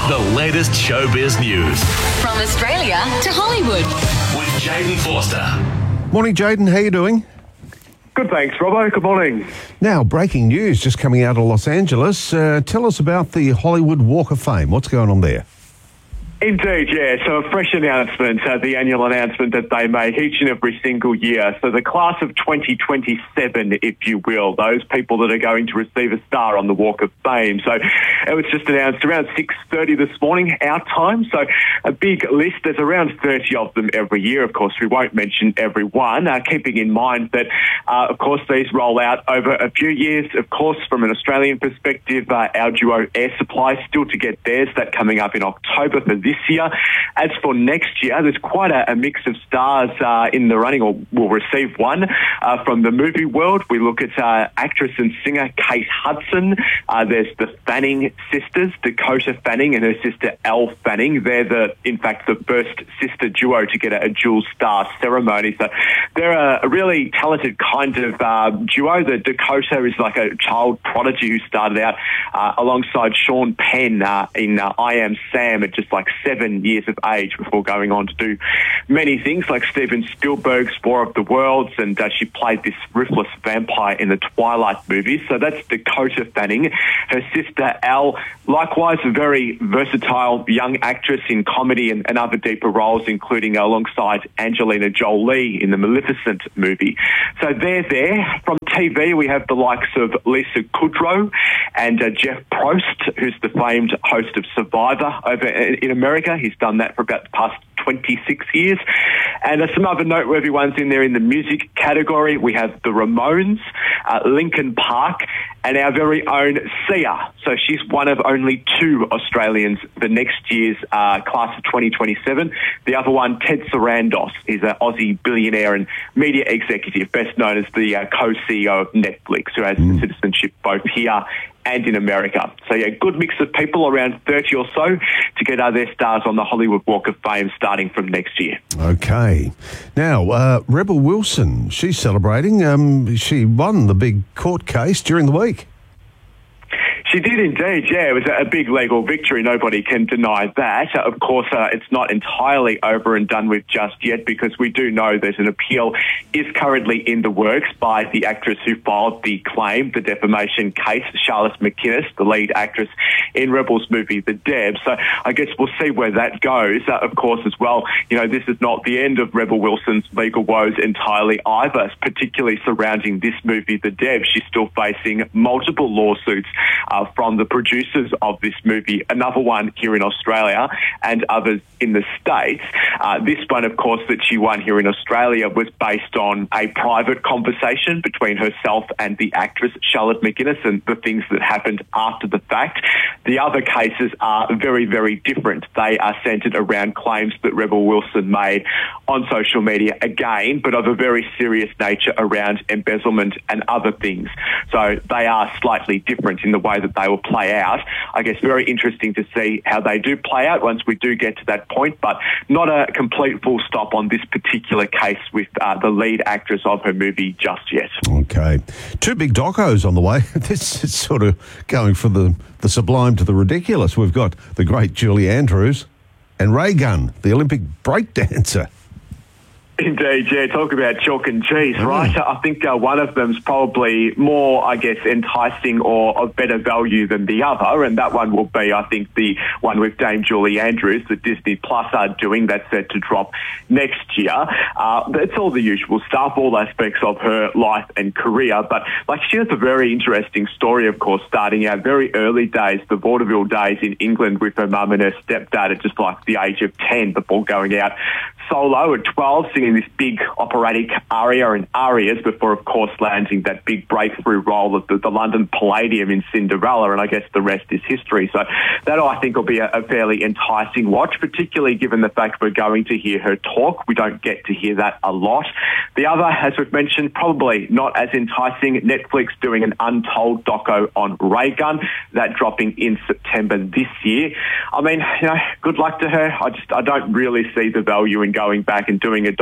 The latest showbiz news. From Australia to Hollywood. With Jaden Forster. Morning, Jaden. How you doing? Good, thanks, Robbo. Good morning. Now, breaking news just coming out of Los Angeles. Tell us about the Hollywood Walk of Fame. What's going on there? Indeed, yeah. So a fresh announcement, the annual announcement that they make each and every single year. So the class of 2027, if you will, those people that are going to receive a star on the Walk of Fame. So it was just announced around 6:30 this morning, our time. So a big list. There's around 30 of them every year. Of course, we won't mention every one, keeping in mind that, of course, these roll out over a few years. Of course, from an Australian perspective, our duo Air Supply still to get theirs. That coming up in October for this year. As for next year, there's quite a mix of stars in the running, or will receive one from the movie world. We look at actress and singer Kate Hudson. There's the Fanning sisters, Dakota Fanning and her sister Elle Fanning. They're in fact the first sister duo to get a dual star ceremony. So they're a really talented kind of duo. The Dakota is like a child prodigy who started out alongside Sean Penn in I Am Sam at just like 7 years of age before going on to do many things like Steven Spielberg's War of the Worlds, and she played this ruthless vampire in the Twilight movies. So that's Dakota Fanning. Her sister Elle, likewise a very versatile young actress in comedy and other deeper roles, including alongside Angelina Jolie in the Maleficent movie. So they're there. From TV, we have the likes of Lisa Kudrow and Jeff Prost, who's the famed host of Survivor over in America. He's done that for about the past 26 years. And some other noteworthy ones in there in the music category. We have the Ramones, Linkin Park, and our very own Sia. So she's one of only two Australians for next year's class of 2027. The other one, Ted Sarandos, is an Aussie billionaire and media executive, best known as the co-CEO of Netflix, who has citizenship both here and in America. So, yeah, good mix of people, around 30 or so, to get their stars on the Hollywood Walk of Fame starting from next year. Okay. Now, Rebel Wilson, she's celebrating. She won the big court case during the week. She did indeed, yeah. It was a big legal victory. Nobody can deny that. Of course, it's not entirely over and done with just yet, because we do know that an appeal is currently in the works by the actress who filed the claim, the defamation case, Charlotte McInnes, the lead actress in Rebel's movie The Deb. So I guess we'll see where that goes. Of course, as well, you know, this is not the end of Rebel Wilson's legal woes entirely either, particularly surrounding this movie The Deb. She's still facing multiple lawsuits from the producers of this movie, another one here in Australia and others in the States. This one, of course, that she won here in Australia was based on a private conversation between herself and the actress Charlotte McInnes and the things that happened after the fact. The other cases are very, very different. They are centred around claims that Rebel Wilson made on social media again, but of a very serious nature around embezzlement and other things. So they are slightly different in the way that they will play out. I guess very interesting to see how they do play out once we do get to that point, but not a complete full stop on this particular case with the lead actress of her movie just yet. Okay. Two big docos on the way. This is sort of going from the sublime to the ridiculous. We've got the great Julie Andrews and Ray Gunn, the Olympic breakdancer. Indeed, yeah. Talk about chalk and cheese, right? I think one of them's probably more, I guess, enticing or of better value than the other, and that one will be, I think, the one with Dame Julie Andrews that Disney Plus are doing. That's set to drop next year. It's all the usual stuff, all aspects of her life and career, but like she has a very interesting story, of course, starting out very early days, the vaudeville days in England with her mum and her stepdad at just like the age of 10 before going out solo at 12, singing this big operatic aria and arias before, of course, landing that big breakthrough role at the London Palladium in Cinderella, and I guess the rest is history. So that, I think, will be a fairly enticing watch, particularly given the fact we're going to hear her talk. We don't get to hear that a lot. The other, as we've mentioned, probably not as enticing, Netflix doing an Untold doco on Ray Gunn, that dropping in September this year. I mean, you know, good luck to her. I don't really see the value in going back and doing a doc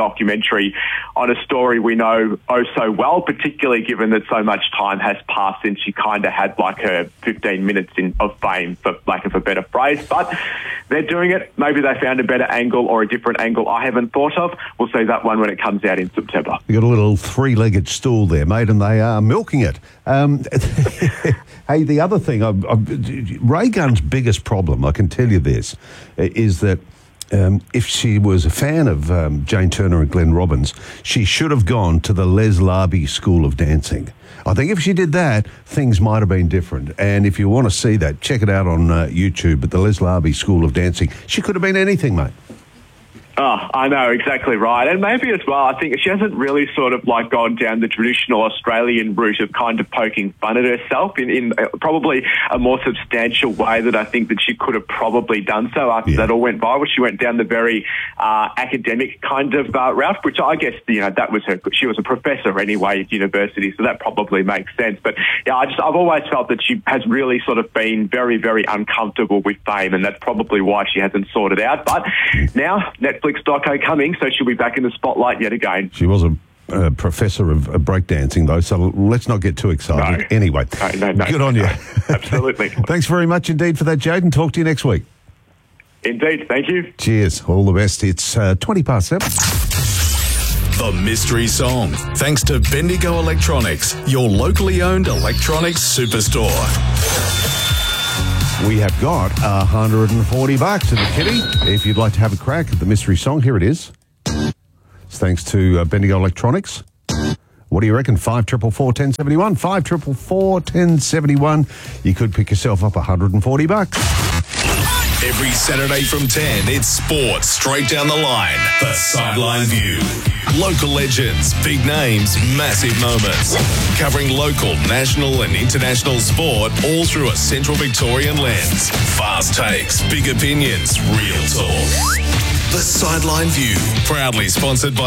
documentary on a story we know oh so well, particularly given that so much time has passed since she kind of had like her 15 minutes of fame, for lack of a better phrase. But they're doing it. Maybe they found a better angle or a different angle I haven't thought of. We'll see that one when it comes out in September. You got a little three-legged stool there, mate, and they are milking it. Hey, the other thing, Ray Gunn's biggest problem, I can tell you this, is that if she was a fan of Jane Turner and Glenn Robbins, she should have gone to the Les Larby School of Dancing. I think if she did that, things might have been different. And if you want to see that, check it out on YouTube at the Les Larby School of Dancing. She could have been anything, mate. Oh, I know, exactly right. And maybe as well, I think she hasn't really sort of like gone down the traditional Australian route of kind of poking fun at herself in probably a more substantial way that I think that she could have probably done so after that all went viral. She went down the very academic kind of route, which I guess, that was her. She was a professor anyway at university, so that probably makes sense. But yeah, I've always felt that she has really sort of been very, very uncomfortable with fame, and that's probably why she hasn't sorted out. But now, Netflix doco coming, so she'll be back in the spotlight yet again. She was a professor of breakdancing, though, so let's not get too excited. No. Anyway, no, good on you. No, absolutely. Thanks very much indeed for that, Jaden. Talk to you next week. Indeed, thank you. Cheers. All the best. It's 7:20. The Mystery Song. Thanks to Bendigo Electronics, your locally owned electronics superstore. We have got $140 in the kitty. If you'd like to have a crack at the mystery song, here it is. It's thanks to Bendigo Electronics. What do you reckon? 544-1071. 544-1071. You could pick yourself up $140. Every Saturday from 10, it's sports straight down the line. The Sideline View. Local legends, big names, massive moments. Covering local, national and international sport all through a Central Victorian lens. Fast takes, big opinions, real talk. The Sideline View. Proudly sponsored by